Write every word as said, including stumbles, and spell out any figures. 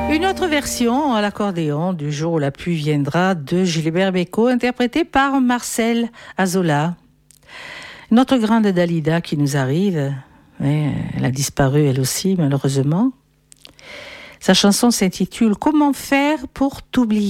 Une autre version à l'accordéon du jour où la pluie viendra de Gilbert Bécaud, interprétée par Marcel Azola. Notre grande Dalida qui nous arrive, elle a disparu elle aussi malheureusement. Sa chanson s'intitule « Comment faire pour t'oublier ?»